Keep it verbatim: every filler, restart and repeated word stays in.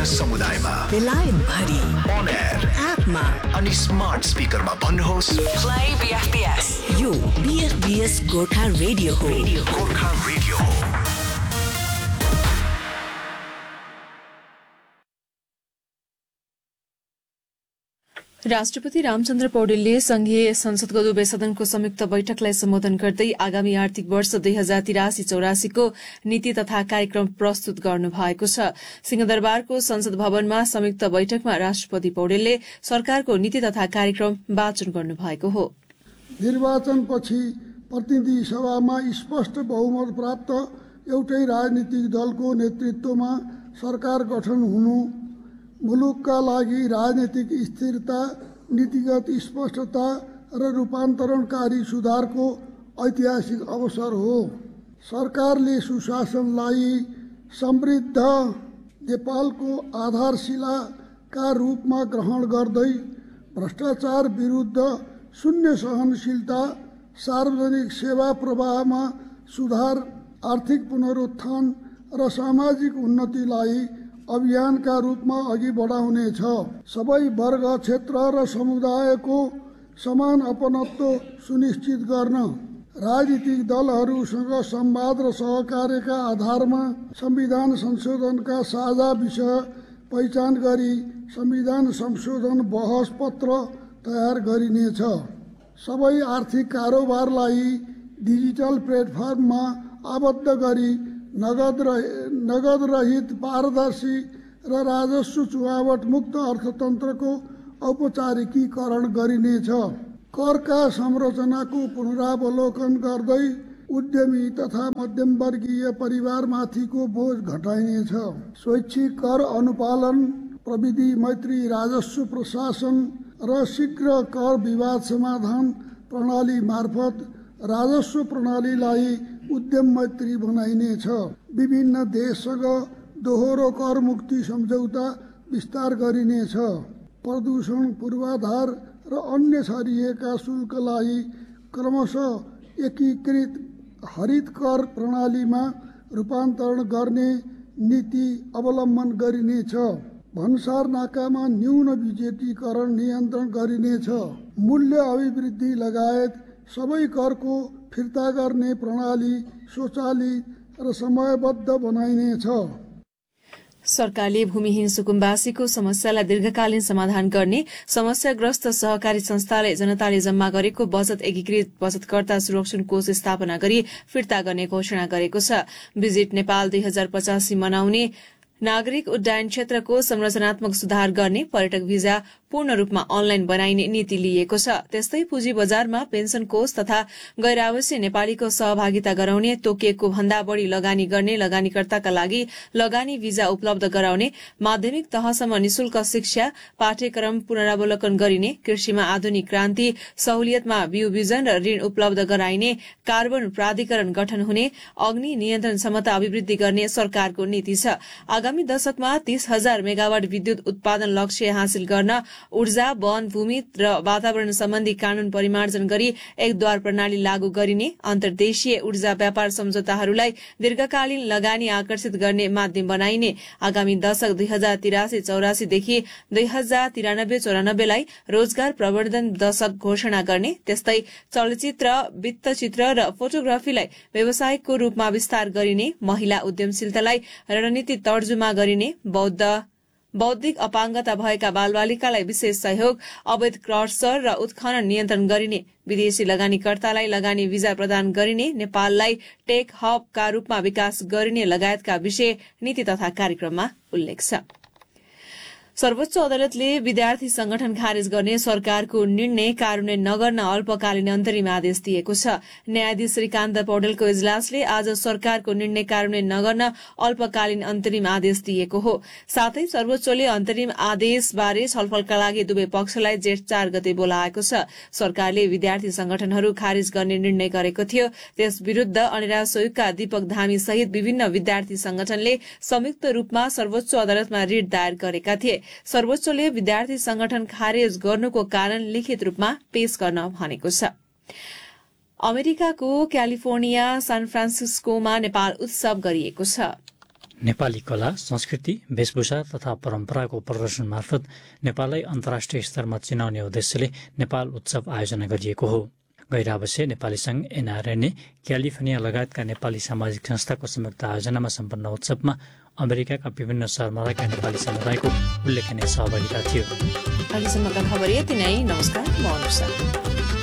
समुदायमा बेलायत भरि on air एपमा अनि स्मार्ट स्पिकरमा भन्नुहोस् play B F B S। यो B F B S Gorkha radio हो। गोर्खा रेडियो हो। राष्ट्रपति रामचन्द्र पौडेलले संघीय संसदको दुवै सदनको संयुक्त बैठकलाई सम्बोधन गर्दै आगामी आर्थिक वर्ष दुई हजार तिरासी चौरासीको नीति तथा कार्यक्रम प्रस्तुत गर्नु भएको छ। सिंहदरबारको संसद भवनमा संयुक्त बैठकमा राष्ट्रपति पौडेलले सरकारको नीति तथा कार्यक्रम वाचन गर्नु भएको हो। निर्वाचनपछि प्रतिनिधि सभामा स्पष्ट बहुमत प्राप्त एउटै राजनीतिक दलको नेतृत्वमा सरकार गठन हुनु मुलुकका लागि राजनीतिक स्थिरता, नीतिगत स्पष्टता र रूपान्तरणकारी सुधारको ऐतिहासिक अवसर हो। सरकारले सुशासनलाई समृद्ध नेपालको आधारशिलाका रूपमा ग्रहण गर्दै भ्रष्टाचार विरुद्ध शून्य सहनशीलता, सार्वजनिक सेवा प्रवाहमा सुधार, आर्थिक पुनरुत्थान र सामाजिक उन्नतिलाई अभियानका रूपमा अघि बढाउनेछ। सबै वर्ग, क्षेत्र र समुदायको समान अपनत्व सुनिश्चित गर्न राजनीतिक दलहरूसँग संवाद र सहकार्यका आधारमा संविधान संशोधनका साझा विषय पहिचान गरी संविधान संशोधन बहस पत्र तयार गरिनेछ। सबै आर्थिक कारोबारलाई डिजिटल प्लेटफर्ममा आबद्ध गरी नगद नगद रहित, पारदर्शी र राजस्व चुहावट मुक्त अर्थतन्त्रको औपचारिकीकरण गरिनेछ। करका संरचनाको पुनरावलोकन गर्दै उद्यमी तथा मध्यमवर्गीय परिवारमाथिको बोझ घटाइनेछ। स्वैच्छिक कर अनुपालन, प्रविधि मैत्री राजस्व प्रशासन र शीघ्र कर विवाद समाधान प्रणाली मार्फत राजस्व प्रणालीलाई उद्यम मैत्री बनाइनेछ। विभिन्न देशसँग दोहोरो कर मुक्ति सम्झौता विस्तार गरिनेछ। प्रदूषण पूर्वाधार र अन्य छरिएका शुल्कलाई क्रमशः एकीकृत हरित कर प्रणालीमा रूपान्तरण गर्ने नीति अवलम्बन गरिनेछ। भन्सार नाकामा न्यून विजेटीकरण नियन्त्रण गरिनेछ। मूल्य अभिवृद्धि लगायत सबै करको फिर्ता गर्ने प्रणाली स्वचालित र समयबद्ध बनाइनेछ। सरकारले भूमिहीन सुकुम्बासीको समस्यालाई दीर्घकालीन समाधान गर्ने, समस्याग्रस्त सहकारी संस्थाले जनताले जम्मा गरेको बचत एकीकृत बचतकर्ता सुरक्षण कोष स्थापना गरी फिर्ता गर्ने घोषणा गरेको छ। भिजिट नेपाल दुई हजार पचासी मनाउने, नागरिक उड्डयन क्षेत्रको संरचनात्मक सुधार गर्ने, पर्यटक भिजा पूर्ण रूपमा अनलाइन बनाइने नीति लिएको छ। त्यस्तै पुँजी बजारमा पेन्सन कोष तथा गैर आवासीय नेपालीको सहभागिता गराउने, तोकिएको भन्दा बढ़ी लगानी गर्ने लगानीकर्ताका लागि लगानी भिजा उपलब्ध गराउने, माध्यमिक तहसम्म निशुल्क शिक्षा पाठ्यक्रम पुनरावलोकन गरिने, कृषिमा आधुनिक क्रान्ति सहुलियतमा बिउ बिजन र ऋण उपलब्ध गराइने, कार्बन प्राधिकरण गठन हुने, अग्नि नियन्त्रण क्षमता अभिवृद्धि गर्ने सरकारको नीति छ। आगामी दशकमा तीस हजार मेगावाट विद्युत उत्पादन लक्ष्य हासिल गर्न ऊर्जा, वन, भूमि र वातावरण सम्बन्धी कानून परिमार्जन गरी एक द्वार प्रणाली लागू गरिने, अन्तर्देशीय ऊर्जा व्यापार सम्झौताहरूलाई दीर्घकालीन लगानी आकर्षित गर्ने माध्यम बनाइने, आगामी दशक दुई हजार तिरासी चौरासीदेखि दुई हजार तिरानब्बे चौरानब्बेलाई रोजगार प्रवर्धन दशक घोषणा गर्ने, त्यस्तै चलचित्र, वृत्तचित्र र फोटोग्राफीलाई व्यावसायिकको रूपमा विस्तार गरिने, महिला उद्यमशीलतालाई रणनीति तर्जुमा गरिने, बौद्ध बौद्धिक अपाङ्गता भएका बालबालिकालाई विशेष सहयोग, अवैध क्रसर र उत्खनन नियन्त्रण गरिने, विदेशी लगानीकर्तालाई लगानी भिजा प्रदान गरिने, नेपाललाई टेक हबका रूपमा विकास गरिने लगायतका विषय नीति तथा कार्यक्रममा उल्लेख छ। सर्वोच्च अदालतले विद्यार्थी संगठन खारेज गर्ने सरकारको निर्णय कार्यान्वयन नगर्न अल्पकालीन अन्तरिम आदेश दिएको छ। न्यायाधीश श्रीकान्त पौडेलको इजलासले आज सरकारको निर्णय कार्यान्वयन नगर्न अल्पकालीन अन्तरिम आदेश दिएको हो। साथै सर्वोच्चले अन्तरिम आदेशबारे छलफलका लागि दुवै पक्षलाई जेठ चार गते बोलाएको छ। सरकारले विद्यार्थी संगठनहरू खारेज गर्ने निर्णय गरेको थियो। त्यस विरूद्ध अनिरा सोयुका दीपक धामी सहित विभिन्न विद्यार्थी संगठनले संयुक्त रूपमा सर्वोच्च अदालतमा रिट दायर गरेका थिए। सर्वोच्चले विद्यार्थी संगठन खारेज गर्नुको कारण लिखित रूपमा पेश गर्न भनेको छ। अमेरिकाको क्यालिफोर्निया सान फ्रान्सिस्कोमा नेपाल उत्सव गरिएको छ। नेपाली कला, संस्कृति, वेशभूषा तथा परम्पराको प्रदर्शन मार्फत नेपाललाई अन्तर्राष्ट्रिय स्तरमा चिनाउने उद्देश्यले नेपाल उत्सव आयोजना गरिएको हो। गैरावश्य नेपाली सङ्घ एनआरएनए, क्यालिफोर्निया लगायतका नेपाली सामाजिक संस्थाको संयुक्त आयोजनामा सम्पन्न उत्सवमा अमेरिकाका विभिन्न शहरमाका नेपाली समुदायको उल्लेखनीय सहभागिता थियो। अहिलेसम्मका खबर यति नै। नमस्कार, म अनुषा।